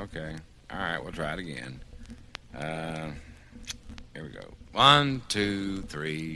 Okay. All right, we'll try it again. Uh, Here we go. One, two, three.